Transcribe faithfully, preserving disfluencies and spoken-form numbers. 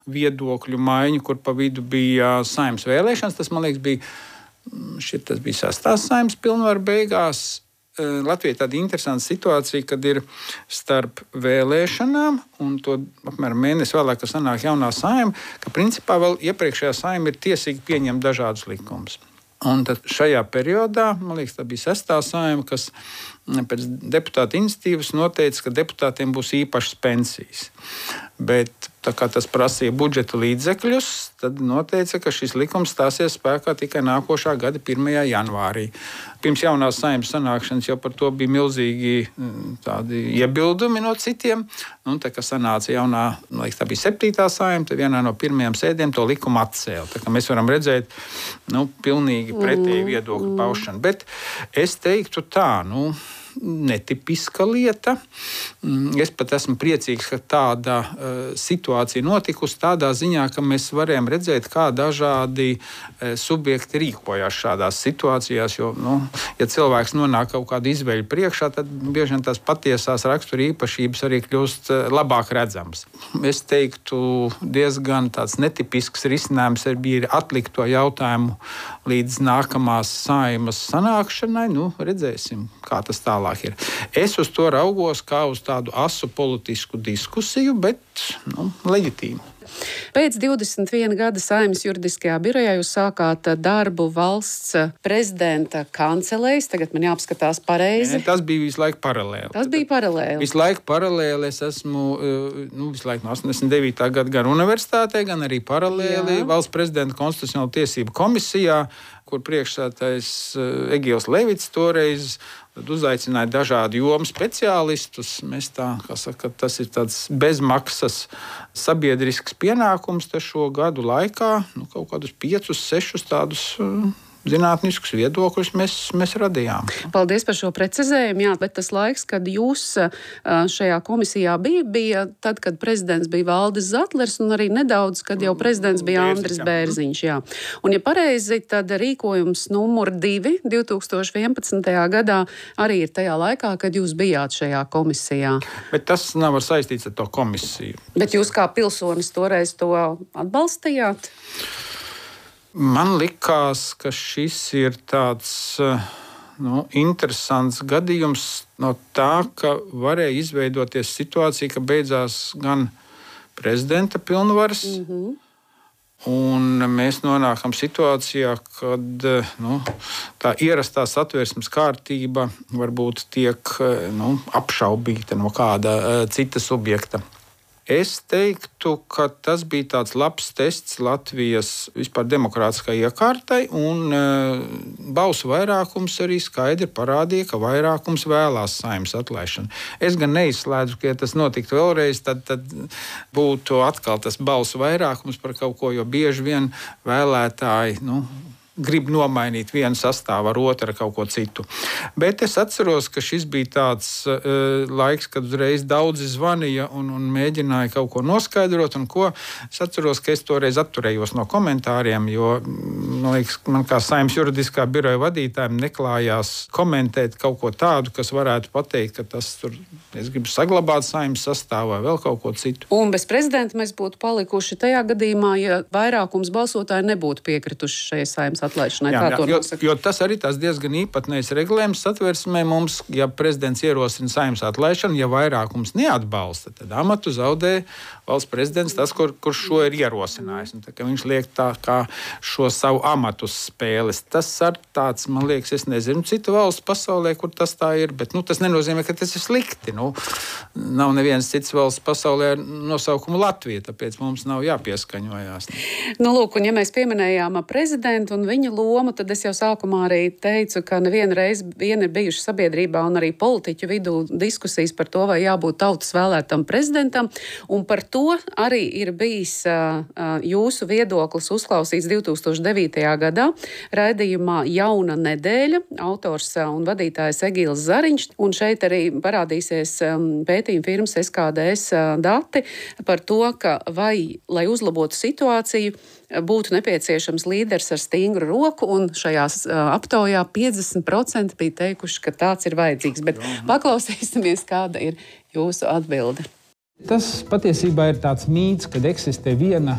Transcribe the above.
viedokļu maiņu, kur pa vidu bija Saeimas vēlēšanas. Tas, man liekas, bija, šit, tas bija sestās Saeimas pilnvaru beigās. Latvijai tāda interesanta situācija, kad ir starp vēlēšanām un to apmēram mēnesi vēlāk, kad sanāk jaunā Saeima, ka principā vēl iepriekšējā Saeima ir tiesīgi pieņemt dažādus likumus. Un tad šajā periodā, man liekas, tā bija sestā Saeima, kas pēc deputāta iniciatīvas noteica, ka deputātiem būs īpašas pensijas. Bet tā kā tas prasīja budžeta līdzekļus, tad noteica, ka šis likums stāsies spēkā tikai nākošā gada pirmajā janvārī. Pirms jaunās Saeimas sanākšanas jau par to bija milzīgi tādi iebildumi no citiem. Un tā kā sanāca jaunā, man liekas, tā bija septītā Saeima, tad vienā no pirmajām sēdēm to likumu atcēla. Tā kā mēs varam redzēt, nu, pilnīgi pretēju viedokļu paušanu. Bet es teiktu tā, nu, netipiska lieta. Es pat esmu priecīgs, ka tāda uh, situācija notikusi tādā ziņā, ka mēs varējām redzēt, kā dažādi uh, subjekti rīkojās šādās situācijās. Jo, nu, ja cilvēks nonāk kaut kādu izveļu priekšā, tad bieži vien tās patiesās rakstura īpašības arī kļūst uh, labāk redzams. Es teiktu, diezgan tāds netipisks risinājums bija atlikt to jautājumu līdz nākamās Saeimas sanākšanai. Nu, redzēsim, kā tas tā ir. Es uz to raugos kā uz tādu asu politisku diskusiju, bet nu, leģitīmu. Pēc divdesmit viena gada Saeimas juridiskajā birojā jūs sākāt darbu valsts prezidenta kancelēs. Tagad man jāapskatās pareizi. Ne, tas bija visu laiku paralēli. Tas bija paralēli. Visu laiku paralēli es esmu, nu, visu laiku no astoņdesmit devītā gada gan universitātē, gan arī paralēli Jā. Valsts prezidenta konstitucionālo tiesību komisijā, kur priekšsēdētājs Egils Levits toreiz uzaicināja dažādu jomu speciālistus. Mēs tā, kā saka, tas ir tāds bezmaksas sabiedrisks pienākums te šo gadu laikā. Nu, kaut kādus piecus, sešus tādus zinātniskus viedokļus mēs, mēs radījām. Paldies par šo precizējumu. Jā, bet tas laiks, kad jūs šajā komisijā bija, bija tad, kad prezidents bija Valdis Zatlers un arī nedaudz, kad jau prezidents bija Andris Bērziņš. Jā. Un, ja pareizi, tad rīkojums numur divi divs tūkstoši vienpadsmitajā gadā arī ir tajā laikā, kad jūs bijāt šajā komisijā. Bet tas nav saistīts ar to komisiju. Bet jūs kā pilsonis toreiz to atbalstījāt? Man likās, ka šis ir tāds nu, interesants gadījums no tā, ka varēja izveidoties situācija, ka beidzās gan prezidenta pilnvaras, mm-hmm. un mēs nonākam situācijā, kad nu, tā ierastā satversmes kārtība varbūt tiek nu, apšaubīta no kāda cita subjekta. Es teiktu, ka tas bija tāds labs tests Latvijas vispār demokrātiskai iekārtai, un e, balsu vairākums arī skaidri parādīja, ka vairākums vēlās Saeimas atlaišanu. Es gan neizslēdzu, ka ja tas notiktu vēlreiz, tad, tad būtu atkal tas balsu vairākums par kaut ko, jo bieži vien vēlētāji, nu, grib nomainīt vienu sastāvu ar otru, ar kaut ko citu. Bet es atceros, ka šis bija tāds uh, laiks, kad uzreiz daudzi zvanīja un, un mēģināja kaut ko noskaidrot. Un ko. Es atceros, ka es toreiz atturējos no komentāriem, jo man liekas, man kā Saeimas juridiskā biroja vadītājiem neklājās komentēt kaut ko tādu, kas varētu pateikt, ka tas tur, es gribu saglabāt Saeimas sastāvā vēl kaut ko citu. Un bez prezidenta mēs būtu palikuši tajā gadījumā, ja vairākums balsotāji nebūtu piekrituši šai Saeimas atlaišanai. Jā, jā, jo, jo tas arī tas diezgan īpatnējs regulējums satversmē mums, ja prezidents ierosina Saeimas atlaišanu, ja vairākums neatbalsta, tad amatu zaudē valsts prezidents, tas, kur, kurš šo ir ierosinājis. Un tā, viņš liek tā kā šo savu amatu uz spēles. Tas ar tāds, man liekas, es nezinu citu valstu pasaulē, kur tas tā ir, bet nu, tas nenozīmē, ka tas ir slikti. Nu, nav nevienas citas valsts pasaulē ar nosaukumu Latvija, tāpēc mums nav jāpieskaņojās. Nu, lūk, un ja mēs pieminējām prezidentu un viņa lomu, tad es jau sākumā arī teicu, ka nevienu reizi vien ir bijuši sabiedrībā un arī politiķu vidū diskusijas par to, vai jābūt tautas vēlētam prezidentam, un par to arī ir bijis uh, jūsu viedoklis uzklausīts divi tūkstoši devītajā gadā raidījumā Jauna nedēļa, autors un vadītājs Egils Zariņš, un šeit arī parādīsies um, pētījuma firmas S K D S uh, dati par to, ka vai, lai uzlabotu situāciju, būtu nepieciešams līderis ar stingru roku, un šajās uh, aptaujā piecdesmit procenti bija teikuši, ka tāds ir vajadzīgs. Bet paklausīsimies, kāda ir jūsu atbilde. Tas patiesībā ir tāds mīts, kad eksistē viena